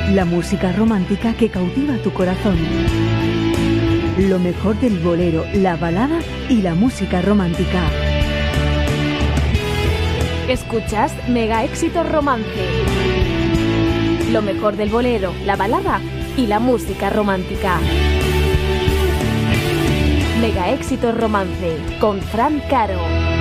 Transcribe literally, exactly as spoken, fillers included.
La música romántica que cautiva tu corazón. Lo mejor del bolero, la balada y la música romántica. Escuchas Mega Éxitos Romance. Lo mejor del bolero, la balada y la música romántica. Mega Éxitos Romance con Fran Caro.